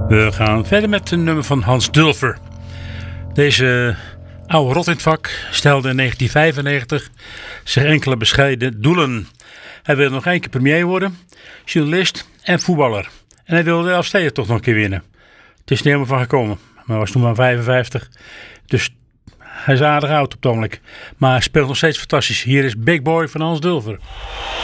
We gaan verder met een nummer van Hans Dulfer. Deze oude rot in het vak stelde in 1995 zich enkele bescheiden doelen. Hij wilde nog 1 keer premier worden, journalist en voetballer. En hij wilde de Elfsteden toch nog een keer winnen. Het is niet helemaal van gekomen, maar hij was toen maar 55. Dus hij is aardig oud op het ogenblik. Maar hij speelt nog steeds fantastisch. Hier is Big Boy van Hans Dulfer.